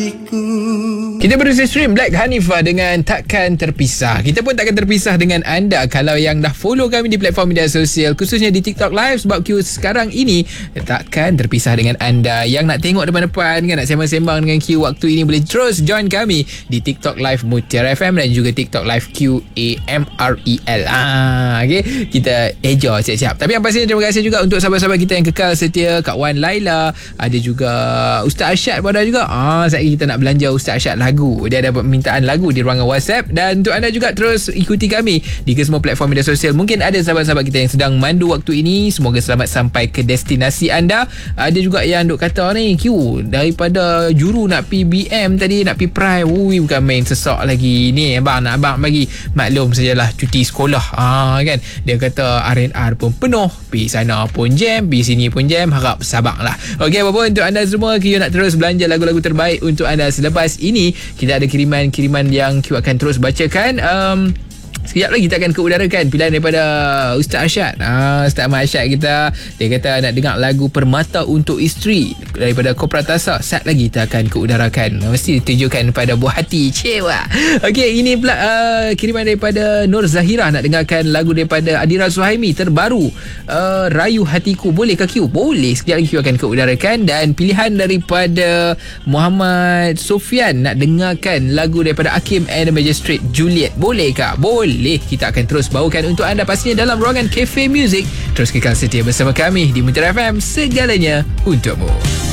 Kita berusaha stream Black Hanifah dengan Takkan Terpisah. Kita pun takkan terpisah dengan anda kalau yang dah follow kami di platform media sosial, khususnya di TikTok Live, sebab Q sekarang ini takkan terpisah dengan anda. Yang nak tengok depan-depan kan, nak sembang-sembang dengan Q waktu ini, boleh terus join kami di TikTok Live Mutiara FM dan juga TikTok Live QAMREL. Okay, kita eja siap-siap. Tapi yang pastinya terima kasih juga untuk sahabat-sahabat kita yang kekal setia. Kak Wan Laila, ada juga Ustaz Arsyad pun ada juga. Saat ini kita nak belanja Ustaz Arsyad lagu. Dia ada permintaan lagu di ruangan WhatsApp. Dan untuk anda juga terus ikuti kami di semua platform media sosial. Mungkin ada sahabat-sahabat kita yang sedang mandu waktu ini, semoga selamat sampai ke destinasi anda. Ada juga yang duk kata ni, Q, daripada Juru nak pi BM tadi, nak pi Prime, bukan main sesak lagi ni. Abang bagi maklum sajalah cuti sekolah. Kan dia kata R&R pun penuh, pi sana pun jam, pi sini pun jam. Harap sabarlah. Okey, apa pun untuk anda semua, Q nak terus belanja lagu-lagu terbaik untuk anda. Selepas ini kita ada kiriman-kiriman yang Q akan terus bacakan. Sekejap lagi kita akan keudarakan pilihan daripada Ustaz Arsyad. Ustaz Ahmad Arsyad kita, dia kata nak dengar lagu Permata Untuk Isteri daripada Kopratasa. Saat lagi kita akan keudarakan. Mesti ditujukan pada buah hati cewa. Okey, ini pula kiriman daripada Nur Zahira, nak dengarkan lagu daripada Adira Suhaimi terbaru, Rayu Hatiku. Boleh ke Q? Boleh. Sekejap lagi Q akan keudarakan. Dan pilihan daripada Muhammad Sofian, nak dengarkan lagu daripada Hakim and the Magistrate, Juliet. Boleh kah? Boleh. Kita akan terus bawakan untuk anda pastinya dalam ruangan Cafe Music. Terus kekal setia bersama kami di Mutiara FM, segalanya untukmu.